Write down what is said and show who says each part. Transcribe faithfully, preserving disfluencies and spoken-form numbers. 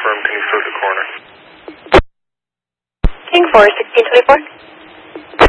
Speaker 1: confirm, can you serve the coroner?
Speaker 2: King four, sixteen twenty-four.